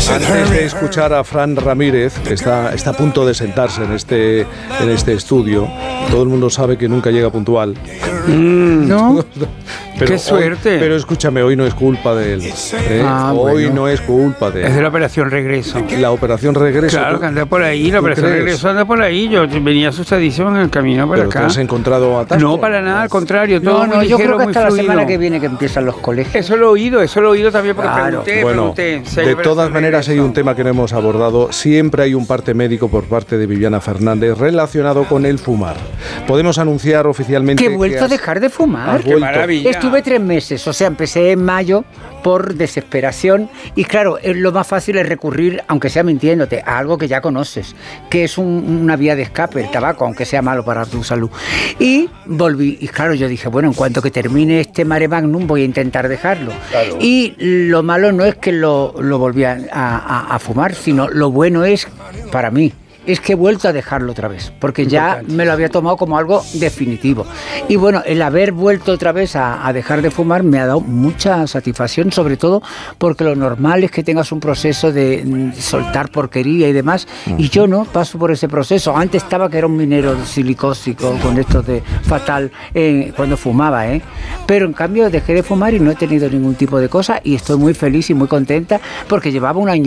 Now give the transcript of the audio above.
Antes de escuchar a Fran Ramírez, que está a punto de sentarse en este estudio, todo el mundo sabe que nunca llega puntual. ¿No? Pero ¡qué suerte! Pero escúchame, hoy no es culpa de él. Hoy bueno. no es culpa de él. Es de la operación regreso. La operación regreso. Claro, que anda por ahí, la operación crees? regreso anda por ahí. Yo venía asustadísimo en el camino para ¿Pero acá. te has encontrado atasco? No, para nada, al contrario, todo muy yo ligero, creo que muy hasta la fluido. semana que viene que empiezan los colegios. Eso lo he oído también porque Claro. Bueno, pregunté. Si hay de operación todas maneras hay regreso. un tema que no hemos abordado. Siempre hay un parte médico por parte de Viviana Fernández relacionado con el fumar. Podemos anunciar oficialmente Que he vuelto a has- dejar de fumar. has ¡Qué vuelto. maravilla! Estuve 3 meses, o sea, empecé en mayo por desesperación y claro, lo más fácil es recurrir, aunque sea mintiéndote, a algo que ya conoces, que es una vía de escape, el tabaco, aunque sea malo para tu salud. Y volví, y claro, yo dije, bueno, en cuanto que termine este mare magnum voy a intentar dejarlo. Claro. Y lo malo no es que lo volví a fumar, sino lo bueno es, para mí, es que he vuelto a dejarlo otra vez, porque ya me lo había tomado como algo definitivo. Y bueno, el haber vuelto otra vez a dejar de fumar me ha dado mucha satisfacción, sobre todo porque lo normal es que tengas un proceso de soltar porquería y demás, y yo no paso por ese proceso. Antes estaba que era un minero silicósico con esto de fatal cuando fumaba, pero en cambio dejé de fumar y no he tenido ningún tipo de cosa y estoy muy feliz y muy contenta porque llevaba un año